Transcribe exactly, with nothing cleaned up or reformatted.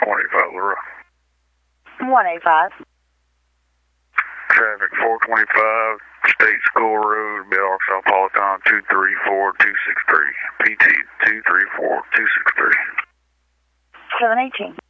one eighty-five, Laura. one eighty-five. Traffic four twenty-five, State School Road, Bell, Arkansas, Polycom, two three four two six three. P T two three four two six three. seven eighteen.